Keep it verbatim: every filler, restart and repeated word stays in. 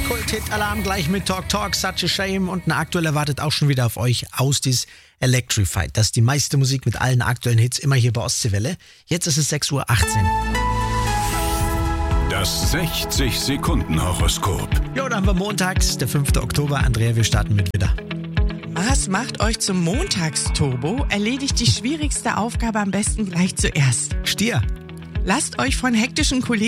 Kult-Hit-Alarm gleich mit Talk Talk, Such a Shame und eine aktuelle wartet auch schon wieder auf euch. Austis Electrified. Das ist die meiste Musik mit allen aktuellen Hits immer hier bei Ostseewelle. Jetzt ist es sechs Uhr achtzehn. Das sechzig-Sekunden-Horoskop. Jo, dann haben wir montags, der fünfte Oktober. Andrea, wir starten mit wieder. Mars macht euch zum Montagsturbo. Erledigt die schwierigste Aufgabe am besten gleich zuerst. Stier. Lasst euch von hektischen Kollegen